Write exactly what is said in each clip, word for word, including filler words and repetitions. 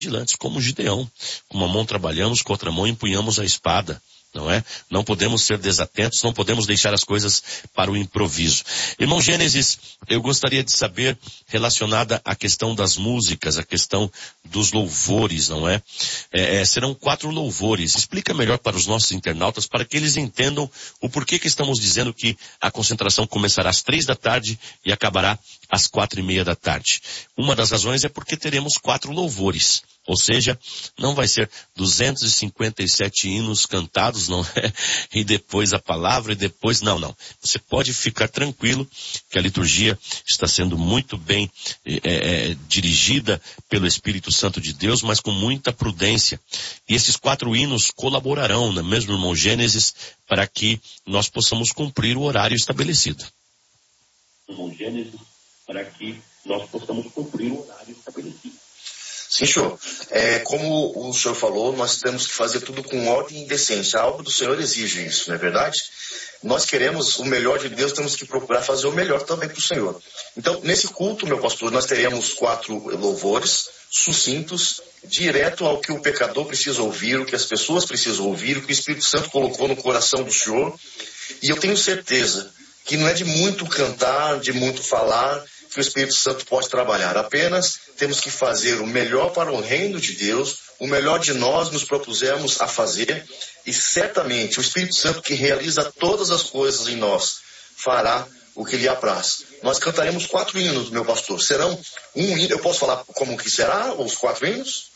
vigilantes, como Gideão. Com uma mão trabalhamos, com outra mão empunhamos a espada. Não é? Não podemos ser desatentos, não podemos deixar as coisas para o improviso. Irmão Gênesis, eu gostaria de saber, relacionada à questão das músicas, a questão dos louvores, não é? É, é serão quatro louvores. Explica melhor para os nossos internautas, para que eles entendam o porquê que estamos dizendo que a concentração começará às três da tarde e acabará às quatro e meia da tarde. Uma das razões é porque teremos quatro louvores. Ou seja, não vai ser duzentos e cinquenta e sete hinos cantados, não é? E depois a palavra, e depois, não, não. Você pode ficar tranquilo que a liturgia está sendo muito bem é, é, dirigida pelo Espírito Santo de Deus, mas com muita prudência. E esses quatro hinos colaborarão, não é mesmo, irmão Gênesis, para que nós possamos cumprir o horário estabelecido. Irmão Gênesis, para que nós possamos cumprir o horário estabelecido. Sim, senhor. É, como o senhor falou, nós temos que fazer tudo com ordem e decência. A obra do Senhor exige isso, não é verdade? Nós queremos o melhor de Deus, temos que procurar fazer o melhor também para o Senhor. Então, nesse culto, meu pastor, nós teremos quatro louvores sucintos, direto ao que o pecador precisa ouvir, o que as pessoas precisam ouvir, o que o Espírito Santo colocou no coração do Senhor. E eu tenho certeza que não é de muito cantar, de muito falar, que o Espírito Santo pode trabalhar. Apenas temos que fazer o melhor para o reino de Deus, o melhor de nós nos propusemos a fazer, e certamente o Espírito Santo, que realiza todas as coisas em nós, fará o que lhe apraz. Nós cantaremos quatro hinos, meu pastor. Serão um hino, eu posso falar como que será os quatro hinos?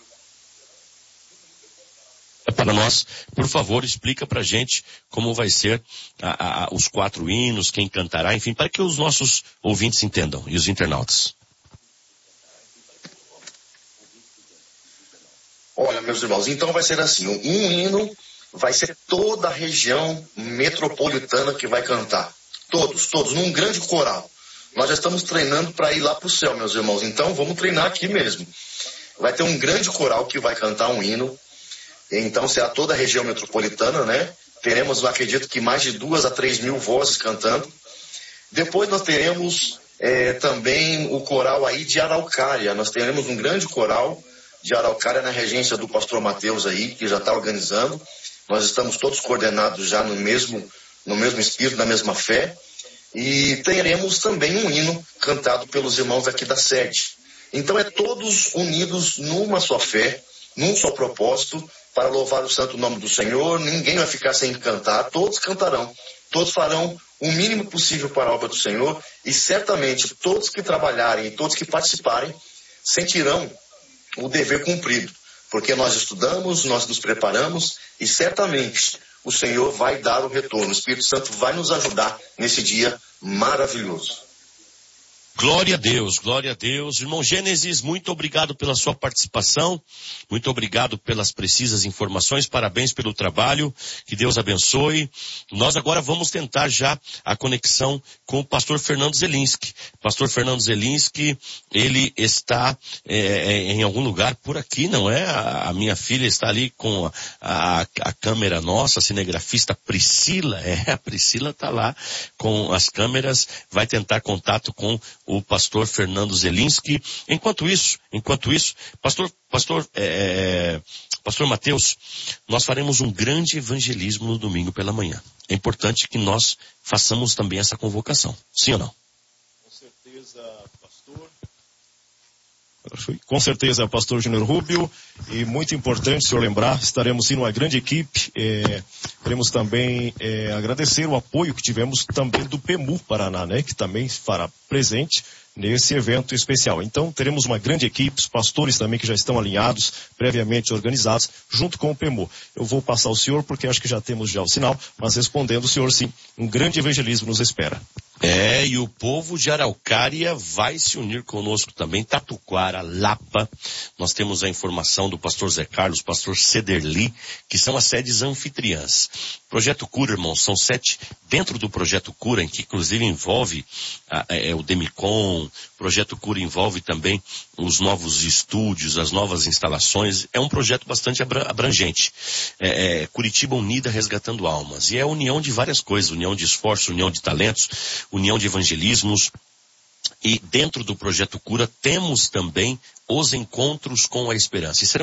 Para nós, por favor, explica pra gente como vai ser a, a, os quatro hinos, quem cantará, enfim, para que os nossos ouvintes entendam, e os internautas. Olha, meus irmãos, então vai ser assim, um hino vai ser toda a região metropolitana que vai cantar. Todos, todos, num grande coral. Nós já estamos treinando para ir lá para o céu, meus irmãos, então vamos treinar aqui mesmo. Vai ter um grande coral que vai cantar um hino. Então será toda a região metropolitana, né? Teremos, eu acredito que mais de duas a três mil vozes cantando. Depois nós teremos é, também o coral aí de Araucária. Nós teremos um grande coral de Araucária na regência do pastor Mateus aí, que já está organizando. Nós estamos todos coordenados já no mesmo, no mesmo espírito, na mesma fé. E teremos também um hino cantado pelos irmãos aqui da sede. Então é todos unidos numa só fé, num só propósito, para louvar o santo nome do Senhor. Ninguém vai ficar sem cantar, todos cantarão, todos farão o mínimo possível para a obra do Senhor, e certamente todos que trabalharem e todos que participarem sentirão o dever cumprido, porque nós estudamos, nós nos preparamos, e certamente o Senhor vai dar o retorno. O Espírito Santo vai nos ajudar nesse dia maravilhoso. Glória a Deus, glória a Deus. Irmão Gênesis, muito obrigado pela sua participação, muito obrigado pelas precisas informações, parabéns pelo trabalho, que Deus abençoe. Nós agora vamos tentar já a conexão com o pastor Fernando Zelinski. Pastor Fernando Zelinski, ele está é, em algum lugar por aqui, não é? A, a minha filha está ali com a, a, a câmera nossa, a cinegrafista Priscila, é, a Priscila está lá com as câmeras, vai tentar contato com o pastor Fernando Zelinski. Enquanto isso, enquanto isso, pastor, pastor, é, pastor Mateus, nós faremos um grande evangelismo no domingo pela manhã. É importante que nós façamos também essa convocação. Sim ou não? Com certeza, pastor. Com certeza, pastor Júnior Rubio, e muito importante o senhor lembrar, estaremos em uma grande equipe, é, queremos também é, agradecer o apoio que tivemos também do PEMU Paraná, né, que também fará presente nesse evento especial. Então, teremos uma grande equipe, os pastores também que já estão alinhados, previamente organizados, junto com o PEMU. Eu vou passar ao senhor, porque acho que já temos já o sinal, mas respondendo o senhor, sim, um grande evangelismo nos espera. É, e o povo de Araucária vai se unir conosco também, Tatuquara, Lapa. Nós temos a informação do pastor Zé Carlos, pastor Cederli, que são as sedes anfitriãs. Projeto Cura, irmãos, são sete dentro do Projeto Cura, em que inclusive envolve a, é, o Demicon. Projeto Cura envolve também os novos estúdios, as novas instalações. É um projeto bastante abrangente. É, é, Curitiba Unida Resgatando Almas. E é a união de várias coisas, união de esforços, união de talentos, união de evangelismos. E dentro do Projeto Cura temos também os encontros com a esperança. E serão